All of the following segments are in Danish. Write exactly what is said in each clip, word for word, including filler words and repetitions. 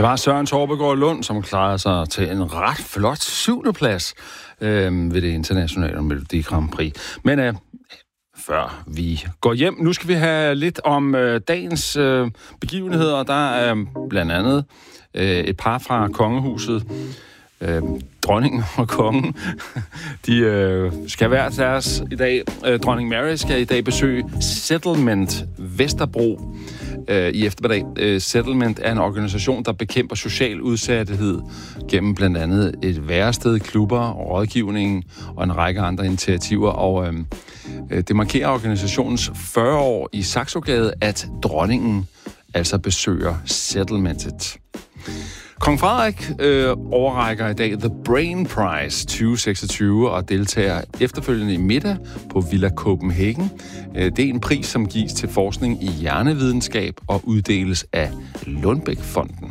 Det var Søren Torbegaard Lund, som klarede sig til en ret flot syvende plads øh, ved det internationale Melodi Grand Prix. Men øh, før vi går hjem, nu skal vi have lidt om øh, dagens øh, begivenheder. Der er øh, blandt andet øh, et par fra kongehuset. Øh, dronningen og kongen, de øh, skal hver deres i dag. Øh, dronning Mary skal i dag besøge Settlement Vesterbro øh, i eftermiddag. Øh, Settlement er en organisation, der bekæmper social udsathed gennem blandt andet et værested, klubber, rådgivning og en række andre initiativer. Og øh, det markerer organisationens fyrre år i Saxogade, at dronningen altså besøger Settlementet. Kong Frederik øh, overrækker i dag The Brain Prize tyve seksogtyve og deltager efterfølgende i middag på Villa Copenhagen. Øh, det er en pris, som gives til forskning i hjernevidenskab og uddeles af Lundbæk-fonden.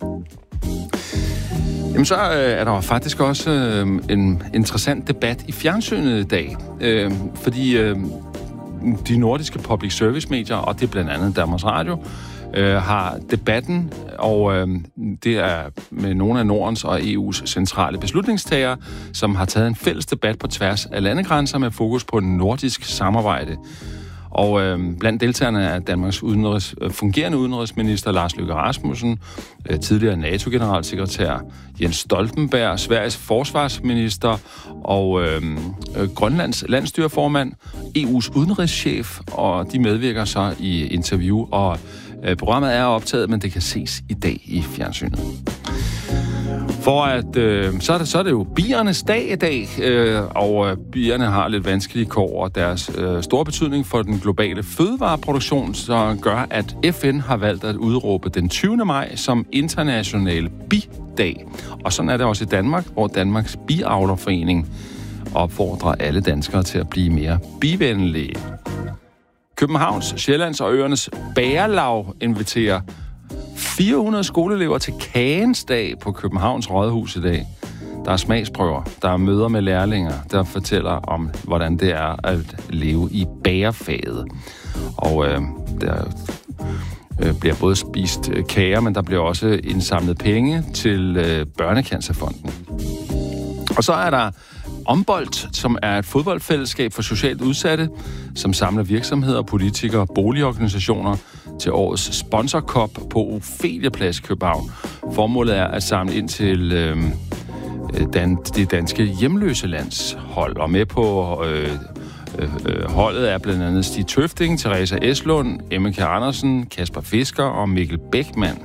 Jamen så øh, er der faktisk også øh, en interessant debat i fjernsynet i dag, øh, fordi øh, de nordiske public service medier, og det er blandt andet Danmarks Radio, Øh, har debatten, og øh, det er med nogle af Nordens og E U's centrale beslutningstagere, som har taget en fælles debat på tværs af landegrænser med fokus på nordisk samarbejde. Og øh, blandt deltagerne er Danmarks udenrigs, fungerende udenrigsminister Lars Løkke Rasmussen, øh, tidligere NATO-generalsekretær Jens Stoltenberg, Sveriges forsvarsminister og øh, øh, Grønlands landstyreformand, E U's udenrigschef, og de medvirker så i interview, og øh, programmet er optaget, men det kan ses i dag i fjernsynet. For at, øh, så, er det, så er det jo biernes dag i dag, øh, og øh, bierne har lidt vanskelige kår, og deres øh, store betydning for den globale fødevareproduktion, så gør, at F N har valgt at udråbe den tyvende maj som international bidag. Og sådan er det også i Danmark, hvor Danmarks Biavlerforening opfordrer alle danskere til at blive mere bivenlige. Københavns, Sjællands og Øernes Bagerlag inviterer fire hundrede skoleelever til Kagens dag på Københavns Rådhus i dag. Der er smagsprøver, der er møder med lærlinger, der fortæller om, hvordan det er at leve i bagerfaget. Og øh, der øh, bliver både spist øh, kager, men der bliver også indsamlet penge til øh, Børnecancerfonden. Og så er der Ombolt, som er et fodboldfællesskab for socialt udsatte, som samler virksomheder, politikere, boligorganisationer til årets sponsorkop på Ofelia-plads i København. Formålet er at samle ind til øh, dan- det danske hjemløse landshold. Og med på øh, øh, holdet er blandt andet Stig Tøfting, Teresa Eslund, Emmeke Andersen, Kasper Fisker og Mikkel Bækman.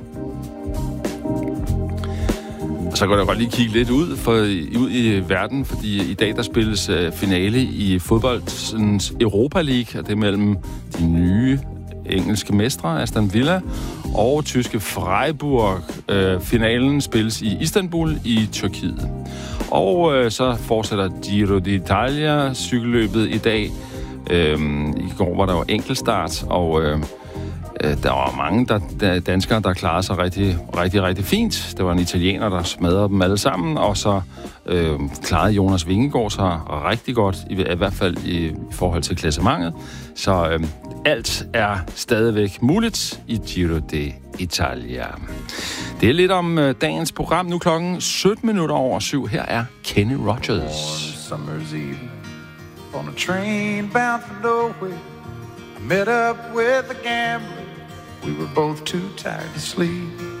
Så kan jeg godt lige kigge lidt ud, for, ud i verden, fordi i dag der spilles uh, finale i fodboldens Europa League, og det er mellem de nye engelske mestre, Aston Villa, og tyske Freiburg. Uh, finalen spilles i Istanbul i Tyrkiet. Og uh, så fortsætter Giro d'Italia cykelløbet i dag. Uh, I går var der jo enkeltstart, og uh, der var mange der, der, danskere, der klarede sig rigtig, rigtig, rigtig fint. Der var en italiener, der smadrede dem alle sammen, og så øh, klarede Jonas Vingegaard sig rigtig godt, i, i hvert fald i, i forhold til klassementet. Så øh, alt er stadigvæk muligt i Giro d'Italia. Det er lidt om øh, dagens program. Nu klokken sytten minutter over syv. Her er Kenny Rogers. Summer's evening on a train bound for nowhere. I met up with a gambler. We were both too tired to sleep.